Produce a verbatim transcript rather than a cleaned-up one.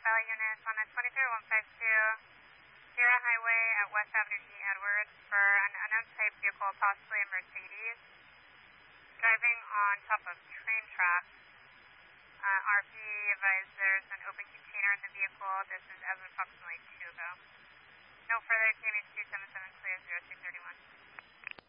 Valley units on a twenty-three one five two Sierra Highway at West Avenue E. Edwards for an unknown type vehicle, possibly a Mercedes, driving on top of train tracks. Uh, R P advised there's an open container in the vehicle. This is as of approximately two ago. No further, T M H two seven seven, clear zero two three one.